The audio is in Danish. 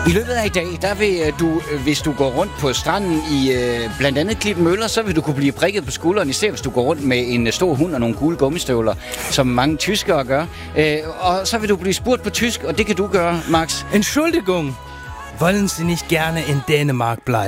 I løbet af i dag, der vil du, hvis du går rundt på stranden i blandt andet Klitmøller, så vil du kunne blive prikket på skulderen, især hvis du går rundt med en stor hund og nogle gule gummistøvler, som mange tyskere gør. Og så vil du blive spurgt på tysk, og det kan du gøre, Max. Entschuldigung, wollen Sie nicht gerne in Dänemark bleiben?